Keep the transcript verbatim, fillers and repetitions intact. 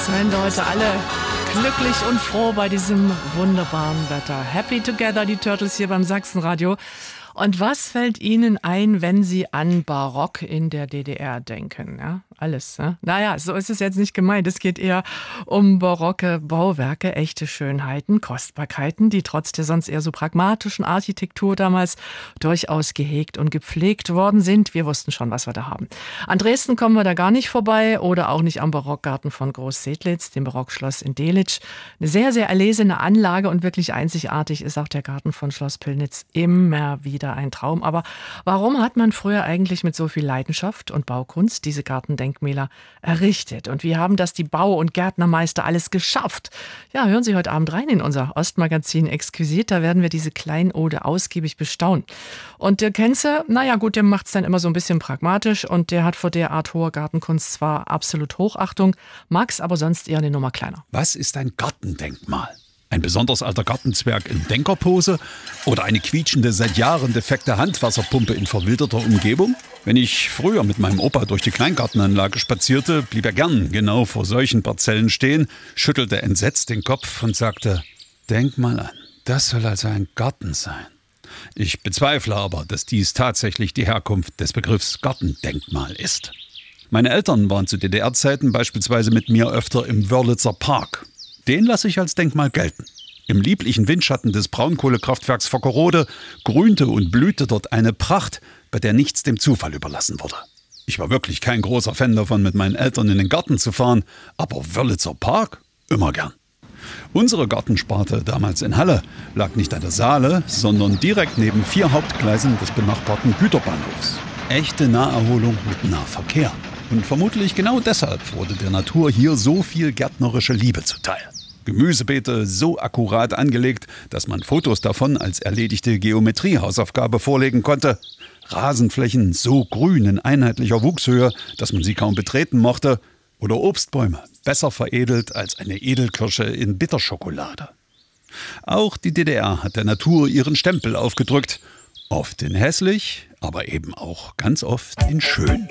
sind wir heute alle glücklich und froh bei diesem wunderbaren Wetter. Happy Together, die Turtles hier beim Sachsenradio. Und was fällt Ihnen ein, wenn Sie an Barock in der D D R denken? Ja, alles. Ne? Naja, so ist es jetzt nicht gemeint. Es geht eher um barocke Bauwerke, echte Schönheiten, Kostbarkeiten, die trotz der sonst eher so pragmatischen Architektur damals durchaus gehegt und gepflegt worden sind. Wir wussten schon, was wir da haben. An Dresden kommen wir da gar nicht vorbei oder auch nicht am Barockgarten von Groß-Sedlitz, dem Barockschloss in Delitzsch. Eine sehr, sehr erlesene Anlage und wirklich einzigartig ist auch der Garten von Schloss Pillnitz immer wieder ein Traum. Aber warum hat man früher eigentlich mit so viel Leidenschaft und Baukunst diese Gartendenkmäler errichtet? Und wie haben das die Bau- und Gärtnermeister alles geschafft? Ja, hören Sie heute Abend rein in unser Ostmagazin Exquisit. Da werden wir diese Kleinode ausgiebig bestaunen. Und der Kenze, naja gut, der macht es dann immer so ein bisschen pragmatisch und der hat vor der Art hoher Gartenkunst zwar absolut Hochachtung, mag es aber sonst eher eine Nummer kleiner. Was ist ein Gartendenkmal? Ein besonders alter Gartenzwerg in Denkerpose oder eine quietschende, seit Jahren defekte Handwasserpumpe in verwilderter Umgebung? Wenn ich früher mit meinem Opa durch die Kleingartenanlage spazierte, blieb er gern genau vor solchen Parzellen stehen, schüttelte entsetzt den Kopf und sagte: Denk mal an, das soll also ein Garten sein. Ich bezweifle aber, dass dies tatsächlich die Herkunft des Begriffs Gartendenkmal ist. Meine Eltern waren zu D D R-Zeiten beispielsweise mit mir öfter im Wörlitzer Park. Den lasse ich als Denkmal gelten. Im lieblichen Windschatten des Braunkohlekraftwerks Vockerode grünte und blühte dort eine Pracht, bei der nichts dem Zufall überlassen wurde. Ich war wirklich kein großer Fan davon, mit meinen Eltern in den Garten zu fahren, aber Wörlitzer Park immer gern. Unsere Gartensparte damals in Halle lag nicht an der Saale, sondern direkt neben vier Hauptgleisen des benachbarten Güterbahnhofs. Echte Naherholung mit Nahverkehr. Und vermutlich genau deshalb wurde der Natur hier so viel gärtnerische Liebe zuteil. Gemüsebeete so akkurat angelegt, dass man Fotos davon als erledigte Geometriehausaufgabe vorlegen konnte. Rasenflächen so grün in einheitlicher Wuchshöhe, dass man sie kaum betreten mochte. Oder Obstbäume, besser veredelt als eine Edelkirsche in Bitterschokolade. Auch die D D R hat der Natur ihren Stempel aufgedrückt. Oft in hässlich, aber eben auch ganz oft in schön.